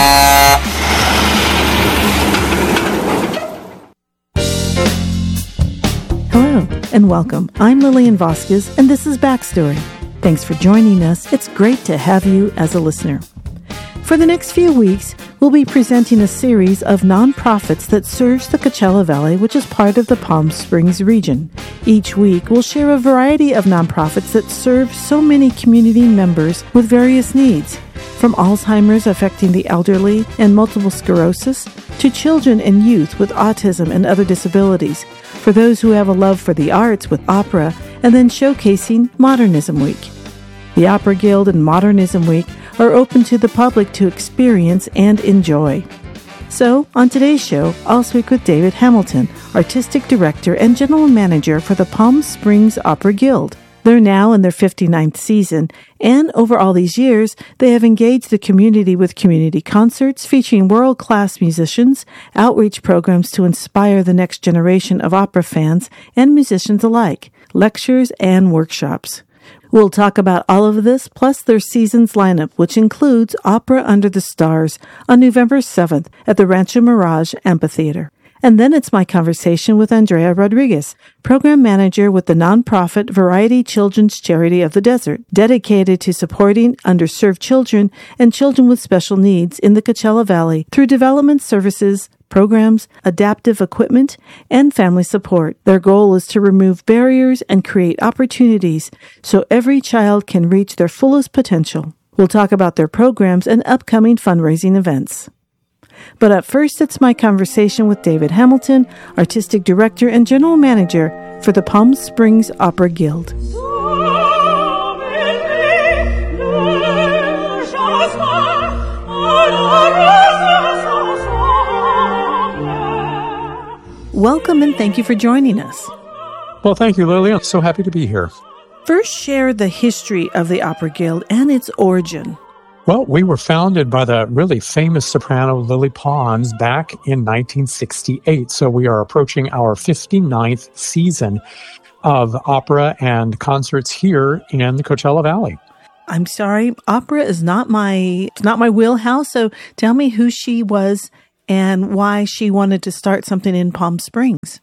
Hello and welcome. I'm Lillian Vasquez, and this is Backstory. Thanks for joining us. It's great to have you as a listener. For the next few weeks, we'll be presenting a series of nonprofits that serves the Coachella Valley, which is part of the Palm Springs region. Each week, we'll share a variety of nonprofits that serve so many community members with various needs, from Alzheimer's affecting the elderly and multiple sclerosis to children and youth with autism and other disabilities, for those who have a love for the arts with opera, and then showcasing Modernism Week. The Opera Guild and Modernism Week are open to the public to experience and enjoy. So, on today's show, I'll speak with David Hamilton, Artistic Director and General Manager for the Palm Springs Opera Guild. They're now in their fifty-ninth season, and over all these years, they have engaged the community with community concerts featuring world-class musicians, outreach programs to inspire the next generation of opera fans and musicians alike, lectures and workshops. We'll talk about all of this, plus their season's lineup, which includes Opera Under the Stars on November seventh at the Rancho Mirage Amphitheater. And then it's my conversation with Andrea Rodriguez, Program Manager with the nonprofit Variety Children's Charity of the Desert, dedicated to supporting underserved children and children with special needs in the Coachella Valley through development services, programs, adaptive equipment, and family support. Their goal is to remove barriers and create opportunities so every child can reach their fullest potential. We'll talk about their programs and upcoming fundraising events. But up first, it's my conversation with David Hamilton, Artistic Director and General Manager for the Palm Springs Opera Guild. welcome and thank you for joining us. Well, thank you, Lily. I'm so happy to be here. First, share the history of the Opera Guild and its origin. Well, we were founded by the really famous soprano Lily Pons back in nineteen sixty-eight. So we are approaching our fifty-ninth season of opera and concerts here in the Coachella Valley. I'm sorry, opera is not my it's not my wheelhouse. So tell me who she was and why she wanted to start something in Palm Springs.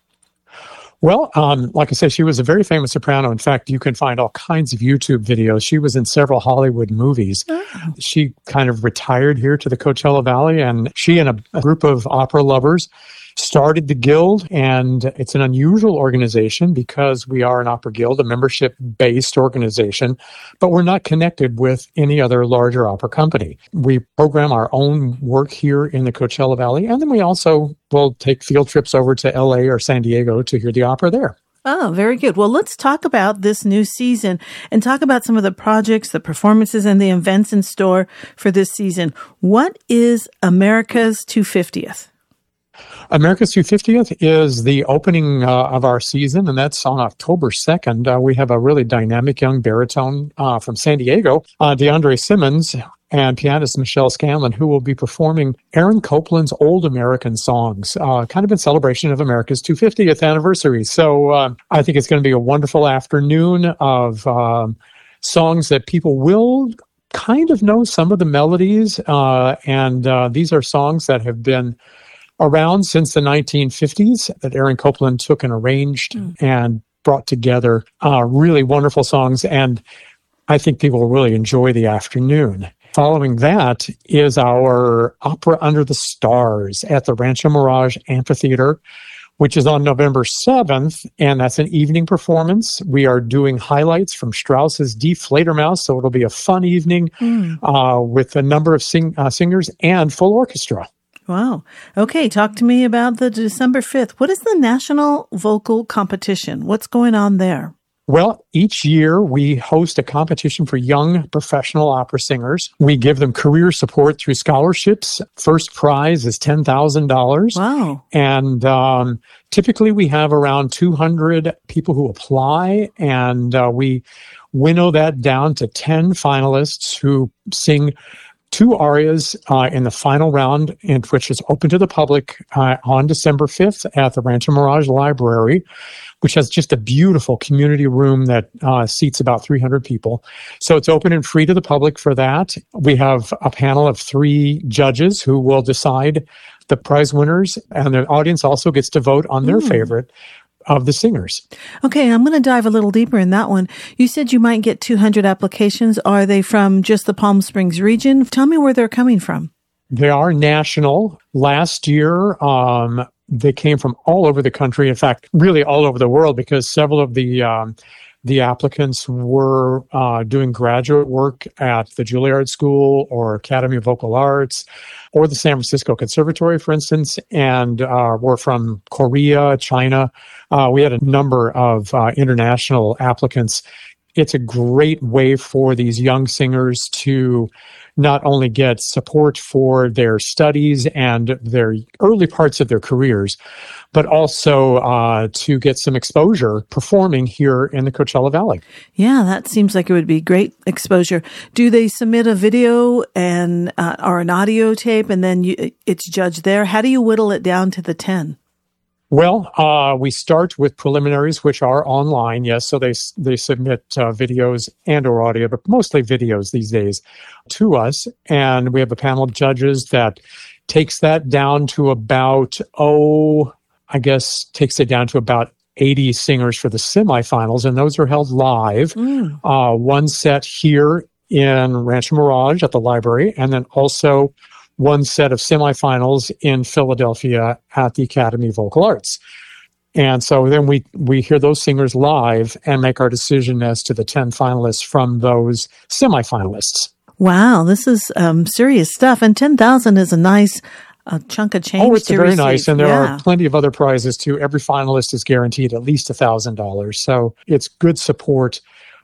Well, um, like I said, she was a very famous soprano. In fact, you can find all kinds of YouTube videos. She was in several Hollywood movies. Oh. She kind of retired here to the Coachella Valley, and she and a, a group of opera lovers started the Guild, and it's an unusual organization because we are an opera guild, a membership-based organization, but we're not connected with any other larger opera company. We program our own work here in the Coachella Valley, and then we also will take field trips over to L A or San Diego to hear the opera there. Oh, very good. Well, let's talk about this new season and talk about some of the projects, the performances, and the events in store for this season. What is America's two hundred fiftieth? America's two hundred fiftieth is the opening uh, of our season, and that's on October second. Uh, we have a really dynamic young baritone uh, from San Diego, uh, DeAndre Simmons, and pianist Michelle Scanlon, who will be performing Aaron Copland's Old American Songs, uh, kind of in celebration of America's two hundred fiftieth anniversary. So uh, I think it's going to be a wonderful afternoon of um, songs that people will kind of know some of the melodies, uh, and uh, these are songs that have been around since the nineteen fifties that Aaron Copland took and arranged mm. and brought together uh, really wonderful songs. And I think people will really enjoy the afternoon. Following that is our Opera Under the Stars at the Rancho Mirage Amphitheater, which is on November seventh, and that's an evening performance. We are doing highlights from Strauss's Die Fledermaus, so it'll be a fun evening mm. uh, with a number of sing- uh, singers and full orchestra. Wow. Okay, talk to me about the December fifth. What is the National Vocal Competition? What's going on there? Well, each year we host a competition for young professional opera singers. We give them career support through scholarships. First prize is ten thousand dollars. Wow. And um, typically we have around two hundred people who apply, and uh, we winnow that down to ten finalists who sing two arias uh, in the final round, in which is open to the public uh, on December fifth at the Rancho Mirage Library, which has just a beautiful community room that uh, seats about three hundred people. So it's open and free to the public for that. We have a panel of three judges who will decide the prize winners, and the audience also gets to vote on their mm. favorite of the singers. Okay, I'm going to dive a little deeper in that one. You said you might get two hundred applications. Are they from just the Palm Springs region? Tell me where they're coming from. They are national. Last year, um, they came from all over the country. In fact, really all over the world, because several of the um, the applicants were uh, doing graduate work at the Juilliard School or Academy of Vocal Arts or the San Francisco Conservatory, for instance, and uh, were from Korea, China. Uh, we had a number of uh, international applicants. It's a great way for these young singers to not only get support for their studies and their early parts of their careers, but also uh, to get some exposure performing here in the Coachella Valley. Yeah, that seems like it would be great exposure. Do they submit a video and uh, or an audio tape, and then you, it's judged there? How do you whittle it down to the ten? Well, uh, we start with preliminaries, which are online, yes. So they they submit uh, videos and or audio, but mostly videos these days to us. And we have a panel of judges that takes that down to about, oh, I guess takes it down to about eighty singers for the semifinals. And those are held live. Mm. Uh, one set here in Rancho Mirage at the library, and then also one set of semifinals in Philadelphia at the Academy of Vocal Arts. And so then we, we hear those singers live and make our decision as to the ten finalists from those semifinalists. Wow, this is um, serious stuff. And ten thousand is a nice uh, chunk of change. Oh, it's to very receive. nice. And there yeah. are plenty of other prizes too. Every finalist is guaranteed at least one thousand dollars. So it's good support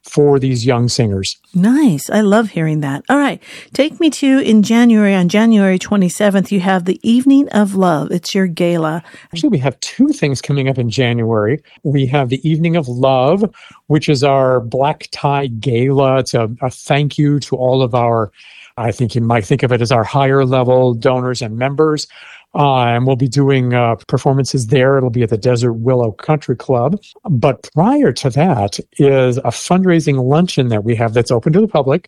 for these young singers. Nice. I love hearing that. All right. Take me to in January, on January twenty-seventh, you have the Evening of Love. It's your gala. Actually, we have two things coming up in January. We have the Evening of Love, which is our black tie gala. It's a, a thank you to all of our, I think you might think of it as our higher level donors and members. Uh, and we'll be doing uh, performances there. It'll be at the Desert Willow Country Club. But prior to that is a fundraising luncheon that we have that's open to the public.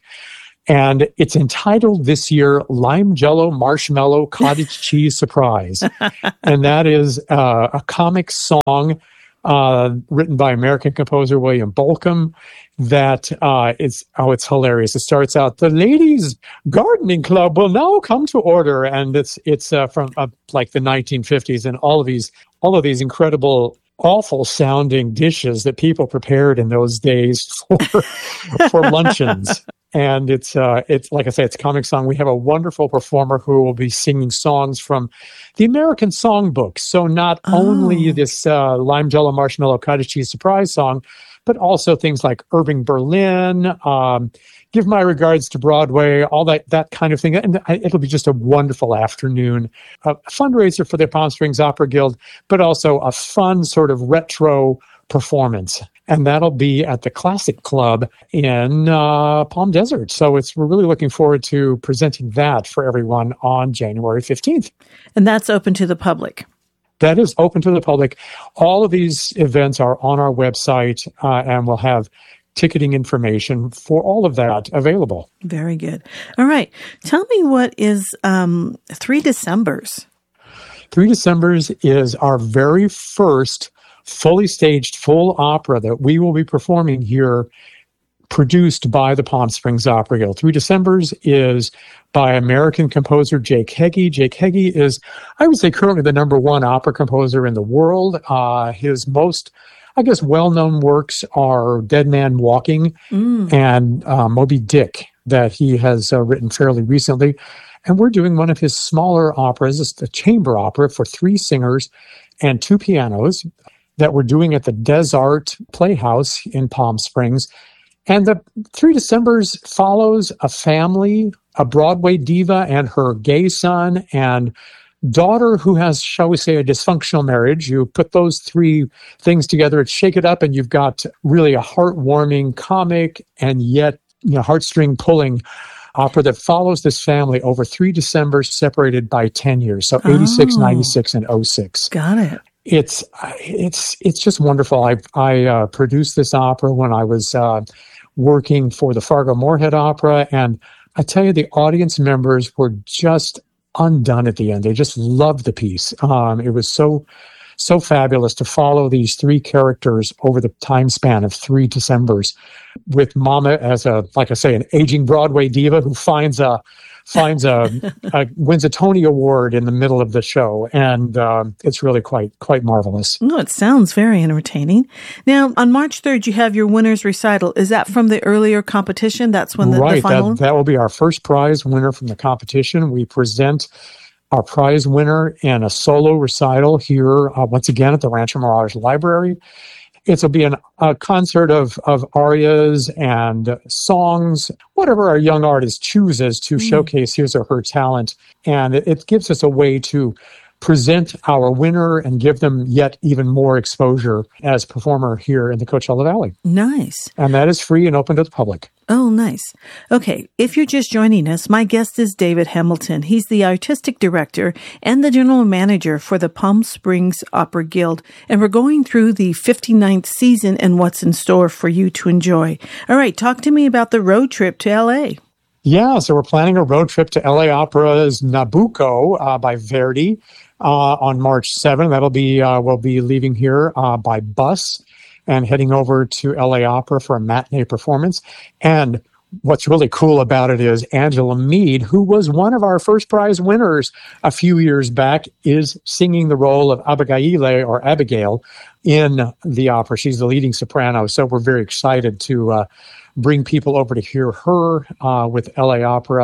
And it's entitled this year, Lime Jello Marshmallow Cottage Cheese Surprise. And that is uh, a comic song uh, written by American composer William Bolcom. That uh, is, oh, it's hilarious. It starts out, the ladies' gardening club will now come to order. And it's it's uh, from uh, like the nineteen fifties, and all of these all of these incredible, awful sounding dishes that people prepared in those days for for luncheons. And it's, uh, it's like I say, it's a comic song. We have a wonderful performer who will be singing songs from the American Songbook. So not oh. only this uh, Lime Jello Marshmallow Cottage Cheese Surprise song, but also things like Irving Berlin, um, Give My Regards to Broadway, all that that kind of thing. And it'll be just a wonderful afternoon, a fundraiser for the Palm Springs Opera Guild, but also a fun sort of retro performance. And that'll be at the Classic Club in uh, Palm Desert. So it's we're really looking forward to presenting that for everyone on January fifteenth. And that's open to the public. That is open to the public. All of these events are on our website, uh, and we'll have ticketing information for all of that available. Very good. All right. Tell me what is um, Three Decembers? Three Decembers is our very first fully staged full opera that we will be performing here, produced by the Palm Springs Opera Guild. Three Decembers is by American composer Jake Heggie. Jake Heggie is, I would say, currently the number one opera composer in the world. Uh, his most, I guess, well-known works are Dead Man Walking mm. and uh, Moby Dick, that he has uh, written fairly recently. And we're doing one of his smaller operas. It's a chamber opera for three singers and two pianos that we're doing at the Des Art Playhouse in Palm Springs. And the Three Decembers follows a family, a Broadway diva and her gay son and daughter who has, shall we say, a dysfunctional marriage. You put those three things together, it's Shake It Up, and you've got really a heartwarming, comic, and yet, you know, heartstring pulling opera that follows this family over three Decembers separated by ten years. So eighty-six, oh. ninety-six, and oh six. Got it. It's it's it's just wonderful. I I uh, produced this opera when I was uh, working for the Fargo Moorhead Opera, and I tell you, the audience members were just undone at the end. They just loved the piece. Um, it was so so fabulous to follow these three characters over the time span of three Decembers, with Mama as a, like I say, an aging Broadway diva who finds a finds a, a wins a Tony Award in the middle of the show, and um, it's really quite quite marvelous. Oh, it sounds very entertaining. Now, on March third, you have your winners recital. Is that from the earlier competition? That's when the, right, the final. That, that will be our first prize winner from the competition. We present our prize winner in a solo recital here uh, once again at the Rancho Mirage Library. It'll be an, a concert of, of arias and songs, whatever our young artist chooses to mm. showcase his or her talent. And it, it gives us a way to present our winner and give them yet even more exposure as performer here in the Coachella Valley. Nice. And that is free and open to the public. Oh, nice. Okay, if you're just joining us, my guest is David Hamilton. He's the artistic director and the general manager for the Palm Springs Opera Guild, and we're going through the fifty-ninth season and what's in store for you to enjoy. All right, talk to me about the road trip to L A. Yeah, so we're planning a road trip to L A Opera's Nabucco uh, by Verdi uh, on March seventh. That'll be, uh, we'll be leaving here uh, by bus and heading over to L A Opera for a matinee performance. And what's really cool about it is Angela Mead, who was one of our first prize winners a few years back, is singing the role of Abigail or Abigail in the opera. She's the leading soprano. So we're very excited to uh, bring people over to hear her uh, with L A Opera.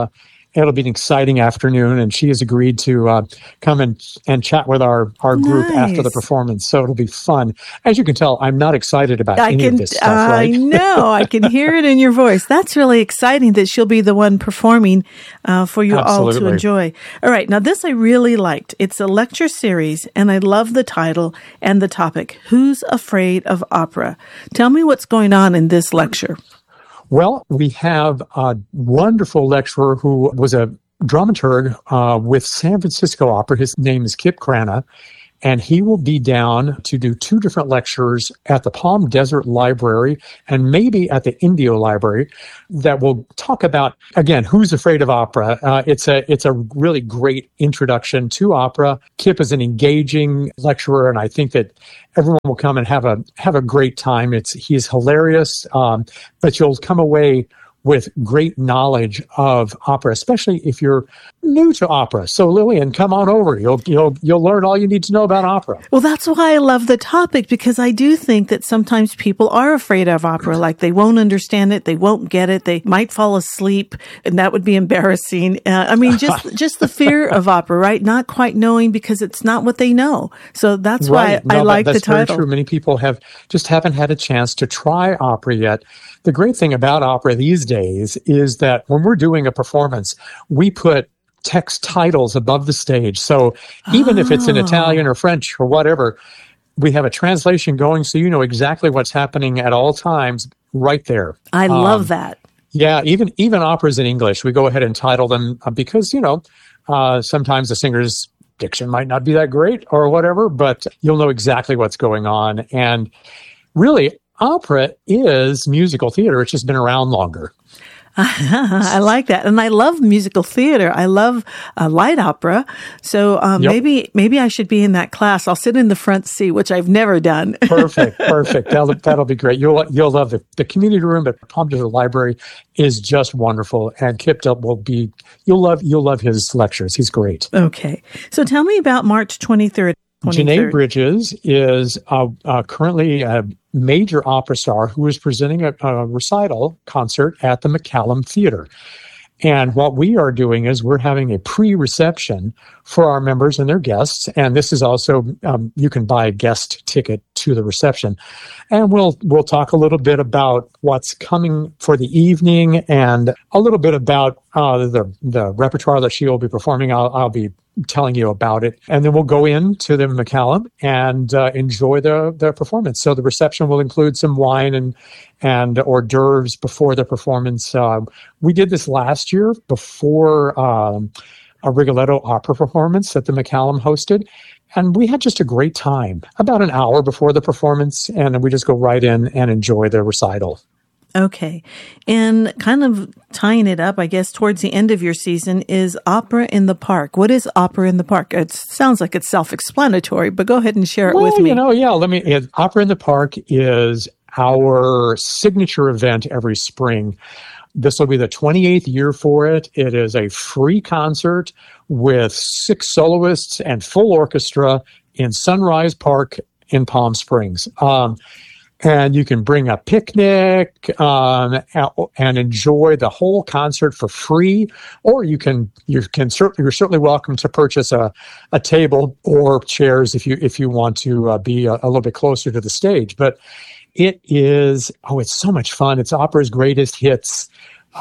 It'll be an exciting afternoon, and she has agreed to uh, come and, and chat with our, our group Nice. after the performance. So it'll be fun. As you can tell, I'm not excited about I any can, of this stuff, I right? know. I can hear it in your voice. That's really exciting that she'll be the one performing uh, for you all to Absolutely. enjoy. All right. Now, this I really liked. It's a lecture series, and I love the title and the topic, Who's Afraid of Opera? Tell me what's going on in this lecture. Well, we have a wonderful lecturer who was a dramaturg uh, with San Francisco Opera. His name is Kip Crana, and he will be down to do two different lectures at the Palm Desert Library and maybe at the Indio Library that will talk about, again, Who's Afraid of Opera? Uh, it's a it's a really great introduction to opera. Kip is an engaging lecturer, and I think that everyone will come and have a have a great time. It's he's hilarious, um, but you'll come away with great knowledge of opera, especially if you're new to opera. So Lillian, come on over. You'll you'll you'll learn all you need to know about opera. Well, that's why I love the topic, because I do think that sometimes people are afraid of opera, like they won't understand it, they won't get it, they might fall asleep, and that would be embarrassing. Uh, I mean, just just the fear of opera, right? Not quite knowing because it's not what they know. So that's Right. why I No, like that, the that's very title. true. Many people have just haven't had a chance to try opera yet. The great thing about opera these days is that when we're doing a performance, we put text titles above the stage. So even if it's in Oh. Italian or French or whatever, we have a translation going so you know exactly what's happening at all times right there. I Um, love that. Yeah, even even operas in English, we go ahead and title them uh, because, you know, uh, sometimes the singer's diction might not be that great or whatever, but you'll know exactly what's going on. And really, opera is musical theater. It's just been around longer. I like that. And I love musical theater. I love uh, light opera. So um, Yep. maybe maybe I should be in that class. I'll sit in the front seat, which I've never done. Perfect, perfect. That'll, that'll be great. You'll you'll love it. The community room at Palm Desert Library is just wonderful, and Kip will be. You'll love you'll love his lectures. He's great. Okay. So tell me about March twenty-third. Janae Bridges is uh, uh, currently a major opera star who is presenting a, a recital concert at the McCallum Theater. And what we are doing is we're having a pre-reception for our members and their guests. And this is also, um, you can buy a guest ticket to the reception. And we'll we'll talk a little bit about what's coming for the evening and a little bit about uh, the the repertoire that she will be performing. I'll, I'll be telling you about it. And then we'll go into the McCallum and uh, enjoy the, the performance. So the reception will include some wine and and hors d'oeuvres before the performance. Uh, we did this last year before um, a Rigoletto opera performance that the McCallum hosted. And we had just a great time, about an hour before the performance, and then we just go right in and enjoy the recital. Okay. And kind of tying it up, I guess, towards the end of your season is Opera in the Park. What is Opera in the Park? It sounds like it's self-explanatory, but go ahead and share it well, with me. You know, yeah, let me. It, Opera in the Park is our signature event every spring. This will be the twenty-eighth year for it. It is a free concert with six soloists and full orchestra in Sunrise Park in Palm Springs. Um, and you can bring a picnic um, and enjoy the whole concert for free, or you can you can certainly you're certainly welcome to purchase a, a table or chairs if you if you want to uh, be a, a little bit closer to the stage. But it is oh, it's so much fun. It's opera's greatest hits.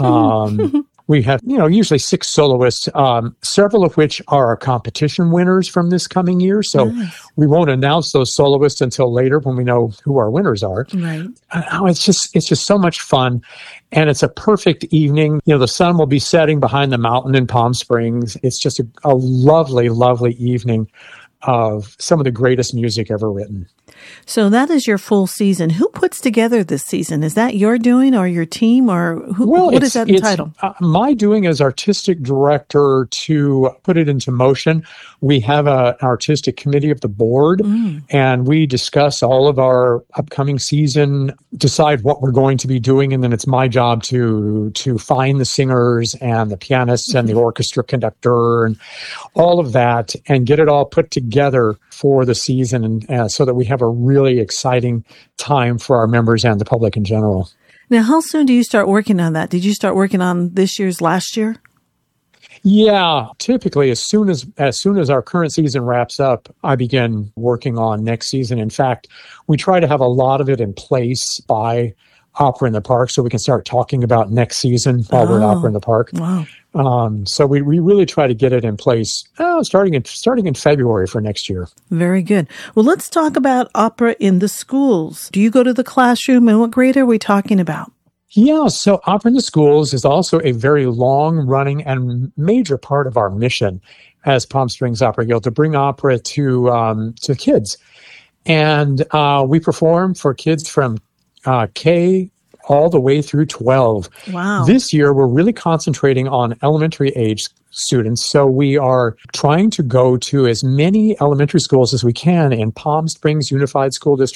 Um, we have, you know, usually six soloists, um, several of which are competition winners from this coming year. So nice. We won't announce those soloists until later when we know who our winners are. Right. Oh, it's just, it's just so much fun. And it's a perfect evening. You know, the sun will be setting behind the mountain in Palm Springs. It's just a, a lovely, lovely evening of some of the greatest music ever written. So that is your full season. Who puts together this season? Is that your doing or your team, or who, well, what is that entitled? Uh, my doing as artistic director to put it into motion. We have a, an artistic committee of the board, mm. and we discuss all of our upcoming season, decide what we're going to be doing, and then it's my job to to find the singers and the pianists and the orchestra conductor and all of that, and get it all put together for the season, and uh, so that we have a really exciting time for our members and the public in general. Now, how soon do you start working on that? Did you start working on this year's last year? Yeah, typically as soon as as soon as our current season wraps up, I begin working on next season. In fact, we try to have a lot of it in place by Opera in the Park so we can start talking about next season while Oh, we're at Opera in the Park. Wow. Um, so we, we really try to get it in place uh, starting in starting in February for next year. Very good. Well, let's talk about opera in the schools. Do you go to the classroom, and what grade are we talking about? Yeah, so Opera in the Schools is also a very long-running and major part of our mission as Palm Springs Opera Guild to bring opera to um, to kids. And uh, we perform for kids from uh, K all the way through twelve. Wow. This year, we're really concentrating on elementary age students. So we are trying to go to as many elementary schools as we can in Palm Springs Unified School District